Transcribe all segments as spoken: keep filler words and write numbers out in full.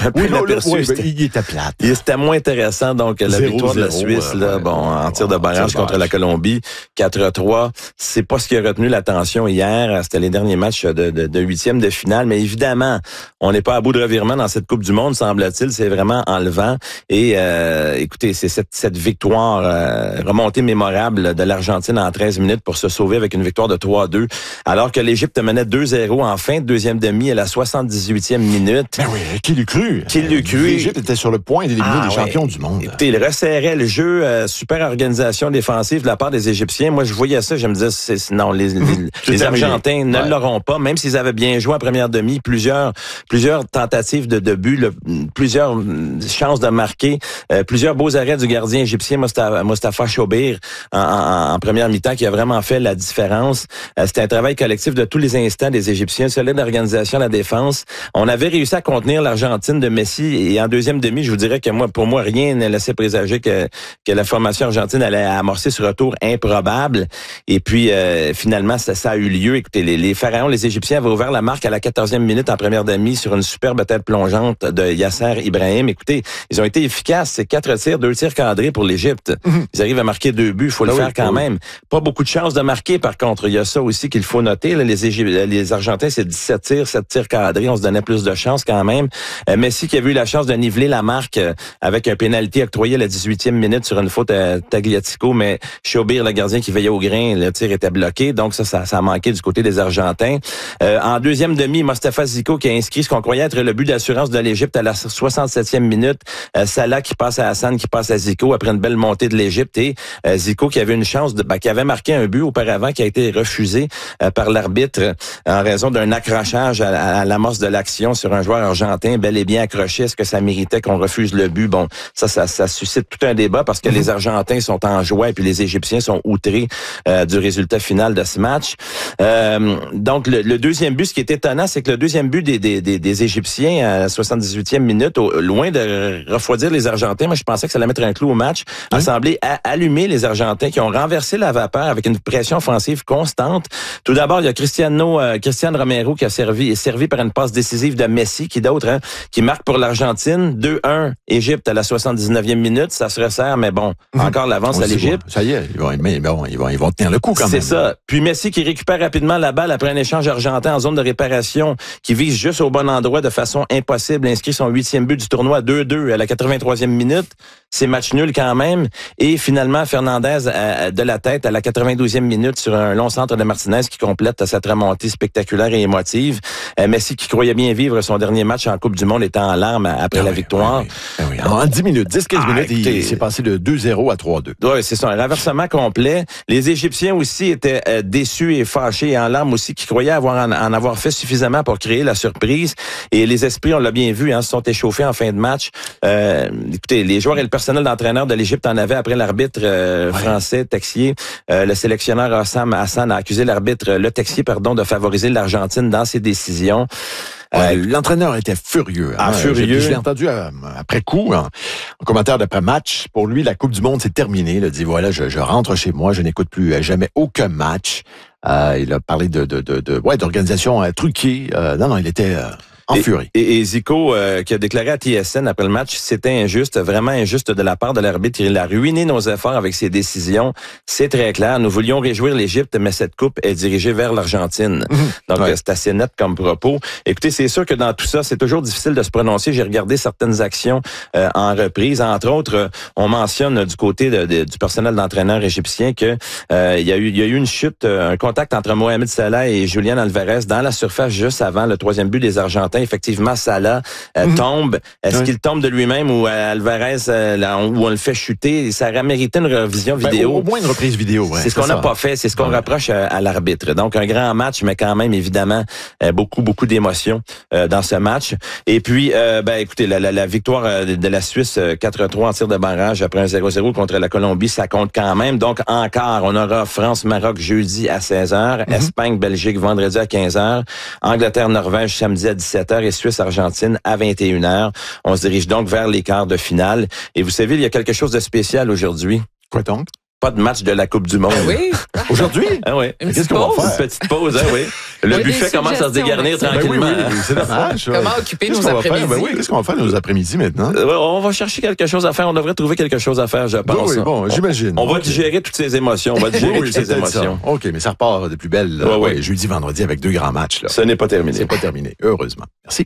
un peu oui, inaperçu. Oui, c'était, il était plate. C'était moins intéressant, donc la zéro, victoire de la zéro, Suisse, euh, là, ouais, bon, en tir de barrage contre la Colombie, quatre à trois. C'est pas ce qui a retenu l'attention hier. C'était les derniers matchs de, de, de huitième de finale, mais évidemment, on n'est pas à bout de revirement dans cette Coupe du Monde, semble-t-il. C'est vraiment enlevant. Et euh, écoutez, c'est cette, cette victoire euh, remontée mémorable de l'Argentine en treize minutes pour se sauver avec une victoire de trois à deux, alors que l'Égypte menait deux zéro en fin de deuxième demi à la soixante-dix-huitième minute. Ben oui, qui l'eût cru? Qui l'eût cru? L'Égypte était sur le point d'éliminer ah, les ouais. champions du monde. Écoutez, il resserrait le jeu, euh, super organisation défensive de la part des Égyptiens. Moi, je voyais ça, je me disais, c'est, c'est, non, les, les, les Argentins ne ouais. l'auront pas, même s'ils avaient bien joué en première demi, plusieurs plusieurs tentatives de, de but, le, plusieurs chances de marquer, euh, plusieurs beaux arrêts du gardien égyptien Mostafa, Mostafa Chobir en, en, en première mi-temps qui a vraiment fait la différence. Euh, c'était un travail collectif de tous les instants des Égyptiens, solide organisation à la défense. On avait réussi à contenir l'Argentine de Messi et en deuxième demi, je vous dirais que moi, pour moi, rien ne laissait présager que, que la formation argentine allait amorcer ce retour improbable. Et puis, euh, finalement, ça, ça a eu lieu. Écoutez, les, les Pharaons, les Égyptiens avaient ouvert la marque à la quatorzième minute en première demi sur une superbe tête plongeante de Yasser Ibrahim. Écoutez, ils ont été efficaces. C'est quatre tirs, deux tirs cadrés pour l'Égypte. Mm-hmm. Ils arrivent à marquer deux buts. Il faut ah le oui, faire quand oui. même. Pas beaucoup de chances de marquer, par contre. Il y a ça aussi qu'il faut noter. Là, les, Égyp... les Argentins, c'est dix-sept tirs, sept tirs cadrés. On se donnait plus de chances quand même. Euh, Messi qui a eu la chance de niveler la marque euh, avec un pénalty octroyé à la dix-huitième minute sur une faute à Tagliatico, mais Chobir, le gardien qui veillait au grain, le tir était bloqué. Donc ça, ça, ça a manqué du côté des Argentins. Euh, en deuxième demi, Mostafa Zico qui a inscrit ce qu'on croyait être le but d'assurance de l'Égypte à la soixante-septième minute. Euh, Salah qui passe à Hassan, qui passe à Zico après une belle montée de l'Égypte et euh, Zico qui avait une chance, de, ben, qui avait marqué un but auparavant qui a été refusé euh, par l'arbitre en raison d'un accrochage à, à, à l'amorce de l'action sur un joueur argentin bel et bien accroché. Est-ce que ça méritait qu'on refuse le but? Bon, ça, ça, ça suscite tout un débat parce que mm-hmm. les Argentins sont en joie et puis les Égyptiens sont outrés euh, du résultat final de ce match. Euh, donc, le, le deuxième but, ce qui est étonnant, c'est que le deuxième but des, des, des, des Égyptiens à la soixante-dix-huitième minute, au, loin de refroidir les Argentins, moi je pensais que ça allait mettre un clou au match, a oui. semblé à, allumer les Argentins qui ont renversé la vapeur avec une pression offensive constante. Tout d'abord, il y a Cristiano, euh, Cristiano Romero qui a servi, est servi par une passe décisive de Messi, qui d'autre, hein, qui marque pour l'Argentine. deux un, Égypte à la soixante-dix-neuvième minute, ça se resserre, mais bon, mmh. encore l'avance on à l'Égypte. Ça y est, ils vont, mais bon, ils vont, ils vont tenir le coup quand c'est même. C'est ça. Puis Messi qui récupère rapidement la balle après un échange argentin en zone de réparation, qui vise juste au bon endroit de façon impossible, inscrit son huitième but du tournoi deux deux à la quatre-vingt-troisième minute. C'est match nul quand même. Et finalement, Fernandez euh, de la tête à la quatre-vingt-douzième minute sur un long centre de Martinez qui complète cette remontée spectaculaire et émotive. Euh, Messi qui croyait bien vivre son dernier match en Coupe du Monde était en larmes après ah la oui, victoire. Oui, oui. Ah oui. En dix minutes, dix quinze ah, minutes, écoutez, il s'est passé de deux zéro à trois deux. Oui, c'est ça, un renversement complet. Les Égyptiens aussi étaient euh, déçus et fâchés et en larmes aussi, qui croyaient avoir en, en avoir fait suffisamment pour créer la surprise. Et les esprits, on l'a bien vu, hein, se sont échauffés en fin de match. Euh, écoutez, les joueurs et le personnel d'entraîneur de l'Égypte en avaient après l'arbitre euh, ouais. français, Texier. Euh, le sélectionneur Hassan, Hassan a accusé l'arbitre, le Texier, pardon, de favoriser l'Argentine dans ses décisions. Ouais, euh, l'entraîneur était furieux. Ah, hein. furieux. Je, je l'ai entendu euh, après coup, en, en commentaire d'après-match. Pour lui, la Coupe du Monde, c'est terminé. Il a dit, voilà, je, je rentre chez moi, je n'écoute plus euh, jamais aucun match. Euh, il a parlé de, de, de, de ouais, d'organisation euh, truquée. Euh, non, non, il était... Euh, En et, furie. Et, et Zico, euh, qui a déclaré à T S N après le match, c'était injuste, vraiment injuste de la part de l'arbitre. Il a ruiné nos efforts avec ses décisions. C'est très clair. Nous voulions réjouir l'Égypte, mais cette coupe est dirigée vers l'Argentine. Mmh. Donc, ouais. c'est assez net comme propos. Écoutez, c'est sûr que dans tout ça, c'est toujours difficile de se prononcer. J'ai regardé certaines actions euh, en reprise. Entre autres, euh, on mentionne euh, du côté de, de, du personnel d'entraîneur égyptien que euh, il y a eu, il y a eu une chute, euh, un contact entre Mohamed Salah et Julian Alvarez dans la surface juste avant le troisième but des Argentins. Effectivement, Salah euh, mmh. tombe. Est-ce oui. qu'il tombe de lui-même ou euh, Alvarez, euh, là, on, où on le fait chuter? Ça aurait mérité une revision vidéo. Ben, au moins une reprise vidéo. Ouais, c'est ce qu'on n'a pas fait. C'est ce qu'on ouais. reproche à, à l'arbitre. Donc, un grand match, mais quand même, évidemment, euh, beaucoup, beaucoup d'émotions euh, dans ce match. Et puis, euh, ben, écoutez, la, la, la victoire euh, de la Suisse euh, quatre trois en tir de barrage après un zéro zéro contre la Colombie, ça compte quand même. Donc, encore, on aura France-Maroc jeudi à seize heures, mmh. Espagne-Belgique vendredi à quinze heures, Angleterre-Norvège samedi à dix-sept heures et Suisse-Argentine à vingt et une heures. On se dirige donc vers les quarts de finale. Et vous savez, il y a quelque chose de spécial aujourd'hui. Quoi donc? pas de match de la Coupe du Monde. Ah oui. Aujourd'hui? Ah oui. Une Qu'est-ce petite qu'on va pause? faire? Une petite pause, hein, oui. Le Oui, buffet des commence à se dégarnir suggestions, Ben oui, tranquillement. oui, c'est dommage. ça. Comment occuper Qu'est-ce nos qu'on va faire? après-midi? Ben oui, qu'est-ce qu'on va faire nos après-midi maintenant? Euh, On va chercher quelque chose à faire. On devrait trouver quelque chose à faire, je pense. Oui, oui, bon, j'imagine. On va Ok. digérer toutes ces émotions. On va digérer Oui, oui, toutes c'est ces peut-être ça. émotions. OK, mais ça repart de plus belle. là. Ouais, ouais. Ouais, jeudi, vendredi avec deux grands matchs. Là. Ce n'est pas terminé. C'est pas terminé, heureusement. Merci.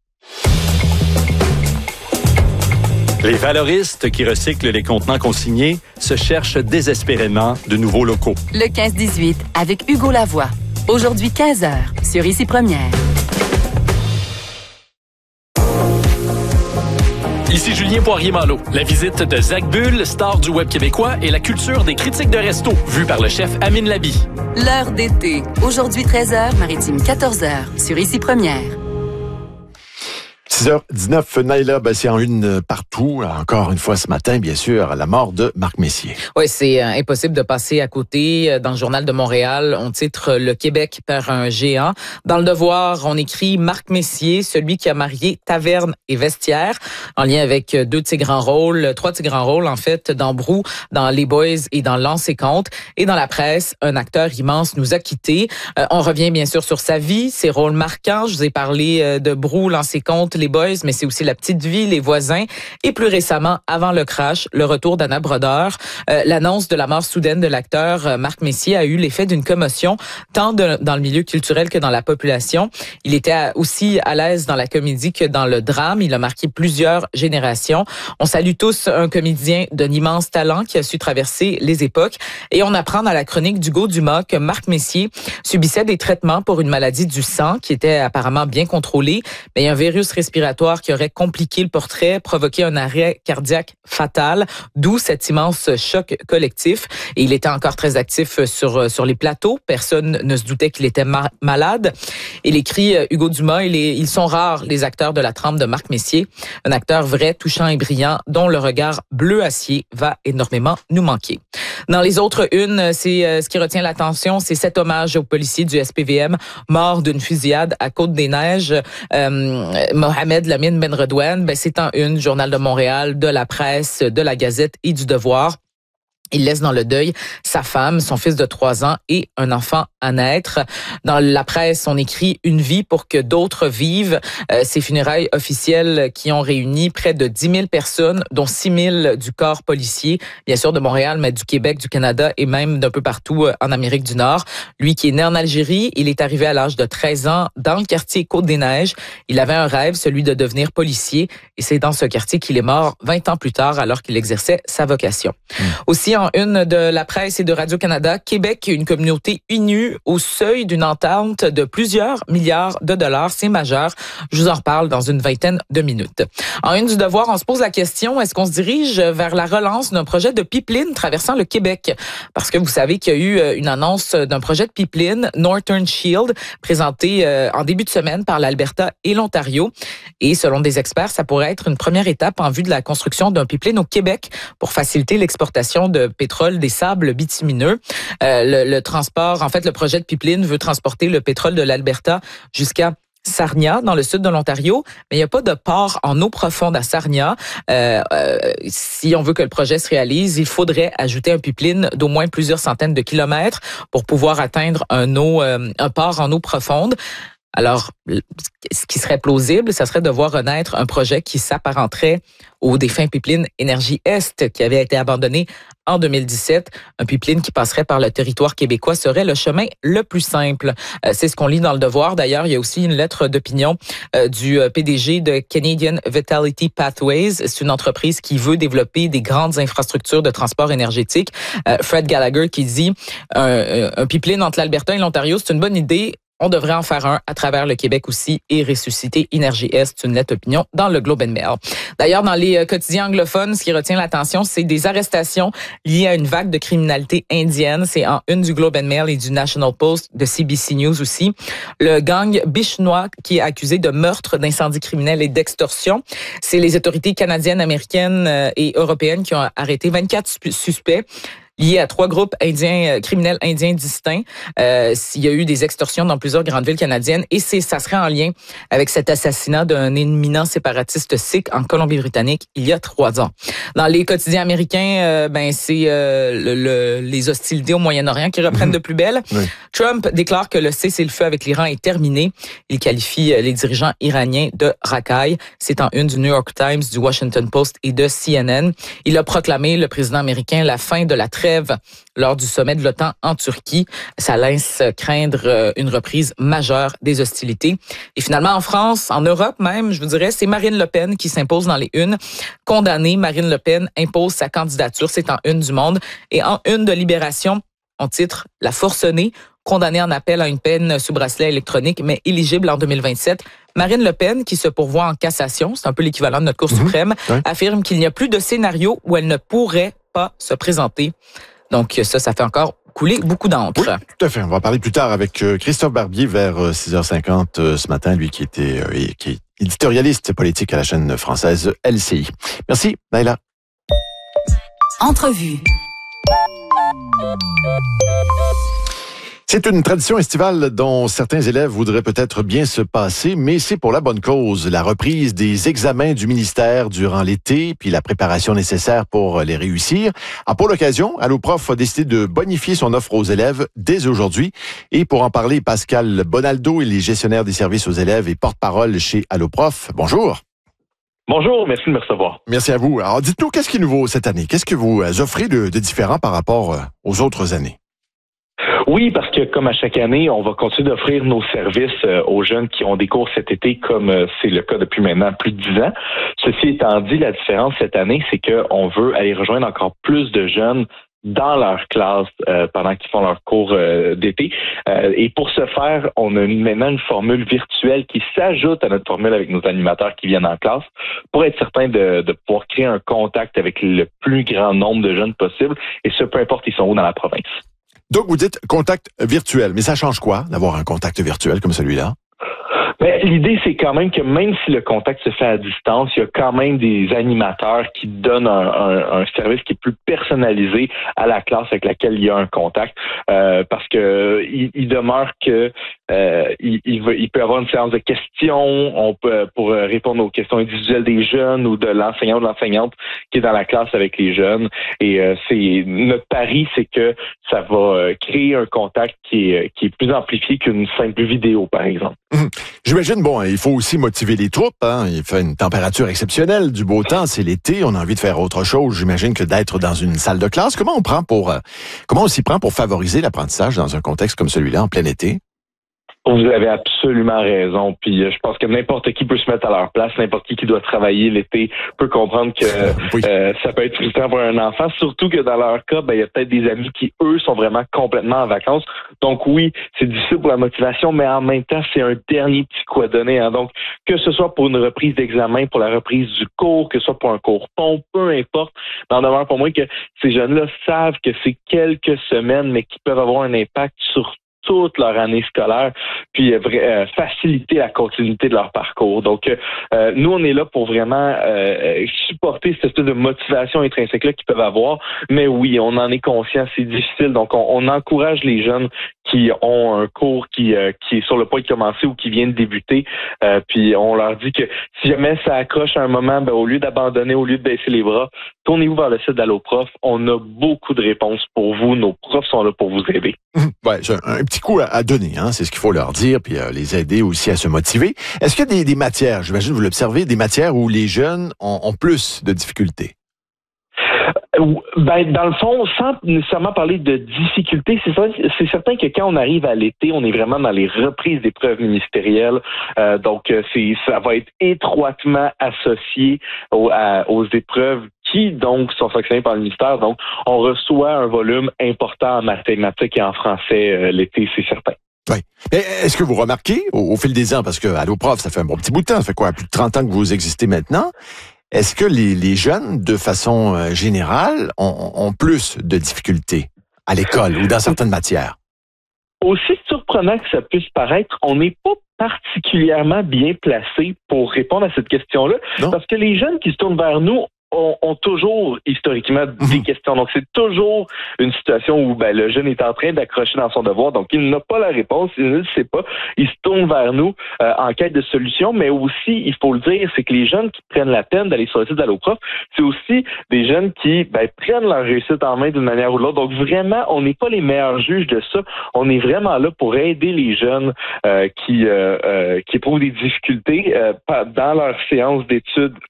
Les valoristes qui recyclent les contenants consignés se cherchent désespérément de nouveaux locaux. Le quinze dix-huit avec Hugo Lavoie. Aujourd'hui quinze heures sur Ici Première. Ici Julien Poirier-Malo. La visite de Zach Bull, star du web québécois, et la culture des critiques de resto, vue par le chef Amine Labi. L'heure d'été. Aujourd'hui treize heures, Maritime quatorze heures sur Ici Première. six heures dix-neuf, Naïla, ben, c'est en une partout. Encore une fois ce matin, bien sûr, la mort de Marc Messier. Oui, c'est euh, impossible de passer à côté. Dans le Journal de Montréal, on titre « Le Québec perd un géant ». Dans Le Devoir, on écrit « Marc Messier, celui qui a marié taverne et vestiaire », en lien avec deux de ses grands rôles, trois de ses grands rôles, en fait, dans Brou, dans Les Boys et dans Lance et Compte. Et dans la presse, un acteur immense nous a quittés. Euh, on revient bien sûr sur sa vie, ses rôles marquants. Je vous ai parlé euh, de Brou, Lance et Compte, Les Boys, mais c'est aussi La Petite Vie, Les Voisins, et plus récemment, avant le crash, le retour d'Anna Brodeur. Euh, l'annonce de la mort soudaine de l'acteur euh, Marc Messier a eu l'effet d'une commotion, tant de, dans le milieu culturel que dans la population. Il était à, aussi à l'aise dans la comédie que dans le drame. Il a marqué plusieurs générations. On salue tous un comédien d'un immense talent qui a su traverser les époques. Et on apprend dans la chronique d'Hugo Dumas que Marc Messier subissait des traitements pour une maladie du sang qui était apparemment bien contrôlée, mais un virus respiratoire qui aurait compliqué le portrait, provoqué un arrêt cardiaque fatal, d'où cet immense choc collectif. Et il était encore très actif sur sur les plateaux. Personne ne se doutait qu'il était ma- malade. Il écrit Hugo Dumas, il est, ils sont rares les acteurs de la trempe de Marc Messier, un acteur vrai, touchant et brillant, dont le regard bleu acier va énormément nous manquer. Dans les autres unes, c'est euh, ce qui retient l'attention, c'est cet hommage au policier du S P V M mort d'une fusillade à Côte-des-Neiges, euh, Mohamed Lamine Benredouane. Ben, c'est en une, Journal de Montréal, de la presse, de la Gazette et du Devoir. Il laisse dans le deuil sa femme, son fils de trois ans et un enfant à naître. Dans la presse, on écrit « Une vie pour que d'autres vivent euh, ». Ces funérailles officielles qui ont réuni près de dix mille personnes, dont six mille du corps policier, bien sûr de Montréal, mais du Québec, du Canada et même d'un peu partout euh, en Amérique du Nord. Lui qui est né en Algérie, il est arrivé à l'âge de treize ans dans le quartier Côte-des-Neiges. Il avait un rêve, celui de devenir policier, et c'est dans ce quartier qu'il est mort vingt ans plus tard alors qu'il exerçait sa vocation. Mmh. Aussi, en une de la presse et de Radio-Canada, Québec, une communauté unie au seuil d'une entente de plusieurs milliards de dollars. C'est majeur. Je vous en reparle dans une vingtaine de minutes. En une du Devoir, on se pose la question, est-ce qu'on se dirige vers la relance d'un projet de pipeline traversant le Québec? Parce que vous savez qu'il y a eu une annonce d'un projet de pipeline, Northern Shield, présenté en début de semaine par l'Alberta et l'Ontario. Et selon des experts, ça pourrait être une première étape en vue de la construction d'un pipeline au Québec pour faciliter l'exportation de pétrole des sables bitumineux. Euh, le, le transport, en fait, le projet de pipeline veut transporter le pétrole de l'Alberta jusqu'à Sarnia, dans le sud de l'Ontario, mais il n'y a pas de port en eau profonde à Sarnia. Euh, euh, si on veut que le projet se réalise, il faudrait ajouter un pipeline d'au moins plusieurs centaines de kilomètres pour pouvoir atteindre un, eau, euh, un port en eau profonde. Alors, ce qui serait plausible, ça serait de voir renaître un projet qui s'apparenterait au défunt pipeline Énergie Est qui avait été abandonné en deux mille dix-sept. Un pipeline qui passerait par le territoire québécois serait le chemin le plus simple. Euh, c'est ce qu'on lit dans Le Devoir. D'ailleurs, il y a aussi une lettre d'opinion euh, du P D G de Canadian Vitality Pathways. C'est une entreprise qui veut développer des grandes infrastructures de transport énergétique. Euh, Fred Gallagher qui dit un, un pipeline entre l'Alberta et l'Ontario, c'est une bonne idée. On devrait en faire un à travers le Québec aussi et ressusciter Énergie Est. C'est une lettre opinion dans le Globe and Mail. D'ailleurs, dans les quotidiens anglophones, ce qui retient l'attention, c'est des arrestations liées à une vague de criminalité indienne. C'est en une du Globe and Mail et du National Post, de C B C News aussi. Le gang Bishnois qui est accusé de meurtre, d'incendie criminel et d'extorsion. C'est les autorités canadiennes, américaines et européennes qui ont arrêté vingt-quatre suspects. lié à trois groupes indiens, euh, criminels indiens distincts. Euh, il y a eu des extorsions dans plusieurs grandes villes canadiennes et c'est, ça serait en lien avec cet assassinat d'un éminent séparatiste sikh en Colombie-Britannique il y a trois ans. Dans les quotidiens américains, euh, ben c'est euh, le, le, les hostilités au Moyen-Orient qui reprennent mmh. de plus belle. Oui. Trump déclare que le cessez-le-feu avec l'Iran est terminé. Il qualifie les dirigeants iraniens de racailles. C'est en une du New York Times, du Washington Post et de C N N. Il a proclamé, le président américain, la fin de la trêve lors du sommet de l'OTAN en Turquie. Ça laisse craindre une reprise majeure des hostilités. Et finalement, en France, en Europe même, je vous dirais, c'est Marine Le Pen qui s'impose dans les unes. Condamnée, Marine Le Pen impose sa candidature. C'est en une du Monde. Et en une de Libération, on titre « La forcenée », condamnée en appel à une peine sous bracelet électronique, mais éligible en deux mille vingt-sept. Marine Le Pen, qui se pourvoit en cassation, c'est un peu l'équivalent de notre Cour mmh, suprême, ouais. affirme qu'il n'y a plus de scénario où elle ne pourrait pas se présenter. Donc ça, ça fait encore couler beaucoup d'encre. Oui, tout à fait. On va parler plus tard avec Christophe Barbier vers six heures cinquante ce matin, lui qui était euh, qui est éditorialiste politique à la chaîne française L C I. Merci, Naila. Entrevue. C'est une tradition estivale dont certains élèves voudraient peut-être bien se passer, mais c'est pour la bonne cause. La reprise des examens du ministère durant l'été, puis la préparation nécessaire pour les réussir. Alors pour l'occasion, Alloprof a décidé de bonifier son offre aux élèves dès aujourd'hui. Et pour en parler, Pascal Bonaldo, il est gestionnaire des services aux élèves et porte-parole chez Alloprof. Bonjour. Bonjour, merci de me recevoir. Merci à vous. Alors dites-nous, qu'est-ce qui est nouveau cette année? Qu'est-ce que vous offrez de, de différent par rapport aux autres années? Oui, parce que comme à chaque année, on va continuer d'offrir nos services euh, aux jeunes qui ont des cours cet été, comme euh, c'est le cas depuis maintenant plus de dix ans. Ceci étant dit, la différence cette année, c'est qu'on veut aller rejoindre encore plus de jeunes dans leur classe euh, pendant qu'ils font leur cours euh, d'été. Euh, et pour ce faire, on a maintenant une formule virtuelle qui s'ajoute à notre formule avec nos animateurs qui viennent en classe pour être certain de, de pouvoir créer un contact avec le plus grand nombre de jeunes possible, et ce, peu importe ils sont où dans la province. Donc, vous dites contact virtuel, mais ça change quoi d'avoir un contact virtuel comme celui-là? Ben, l'idée, c'est quand même que même si le contact se fait à distance, il y a quand même des animateurs qui donnent un, un, un service qui est plus personnalisé à la classe avec laquelle il y a un contact, euh, parce que il, il demeure que euh, il, il, veut, il peut y avoir une séance de questions on peut, pour répondre aux questions individuelles des jeunes ou de l'enseignant ou de l'enseignante qui est dans la classe avec les jeunes. Et euh, c'est notre pari, c'est que ça va créer un contact qui est, qui est plus amplifié qu'une simple vidéo, par exemple. Mmh. J'imagine, bon, il faut aussi motiver les troupes. Hein. Il fait une température exceptionnelle, du beau temps, c'est l'été, on a envie de faire autre chose, j'imagine, que d'être dans une salle de classe. Comment on prend pour, euh, comment on s'y prend pour favoriser l'apprentissage dans un contexte comme celui-là, en plein été? Vous avez absolument raison. Puis je pense que n'importe qui peut se mettre à leur place, n'importe qui qui doit travailler l'été peut comprendre que oui. euh, ça peut être frustrant pour un enfant, surtout que dans leur cas, ben il y a peut-être des amis qui, eux, sont vraiment complètement en vacances. Donc oui, c'est difficile pour la motivation, mais en même temps, c'est un dernier petit coup à donner. Hein. Donc, que ce soit pour une reprise d'examen, pour la reprise du cours, que ce soit pour un cours pont, peu importe, n'en demeure pour moi que ces jeunes-là savent que c'est quelques semaines, mais qui peuvent avoir un impact sur toute leur année scolaire, puis euh, faciliter la continuité de leur parcours. Donc, euh, nous, on est là pour vraiment euh, supporter cette espèce de motivation intrinsèque-là qu'ils peuvent avoir, mais oui, on en est conscient, c'est difficile. Donc, on, on encourage les jeunes qui ont un cours qui, euh, qui est sur le point de commencer ou qui vient de débuter, euh, puis on leur dit que si jamais ça accroche à un moment, ben, au lieu d'abandonner, au lieu de baisser les bras, tournez-vous vers le site d'Alloprof. On a beaucoup de réponses pour vous. Nos profs sont là pour vous aider. Mmh, ouais, c'est un, un petit coup à, à donner, hein, c'est ce qu'il faut leur dire, puis euh, les aider aussi à se motiver. Est-ce qu'il y a des, des matières, j'imagine vous l'observez, des matières où les jeunes ont, ont plus de difficultés? Ben, dans le fond, sans nécessairement parler de difficultés, c'est, c'est certain que quand on arrive à l'été, on est vraiment dans les reprises d'épreuves ministérielles. Euh, donc, c'est, ça va être étroitement associé aux, à, aux épreuves qui, donc, sont sanctionnées par le ministère. Donc, on reçoit un volume important en mathématiques et en français euh, l'été, c'est certain. Oui. Mais est-ce que vous remarquez, au, au fil des ans, parce que Alloprof, ça fait un bon petit bout de temps, ça fait quoi, plus de trente ans que vous existez maintenant, est-ce que les, les jeunes, de façon euh, générale, ont, ont plus de difficultés à l'école ou dans certaines matières? Aussi surprenant que ça puisse paraître, on n'est pas particulièrement bien placé pour répondre à cette question-là, non. Parce que les jeunes qui se tournent vers nous ont, ont toujours historiquement des mmh. questions. Donc, c'est toujours une situation où ben, le jeune est en train d'accrocher dans son devoir. Donc, il n'a pas la réponse, il ne le sait pas. Il se tourne vers nous euh, en quête de solutions, mais aussi, il faut le dire, c'est que les jeunes qui prennent la peine d'aller sur le site d'Alloprof, c'est aussi des jeunes qui ben, prennent leur réussite en main d'une manière ou de l'autre. Donc, vraiment, on n'est pas les meilleurs juges de ça. On est vraiment là pour aider les jeunes euh, qui, euh, euh, qui éprouvent des difficultés euh, dans leur séance d'études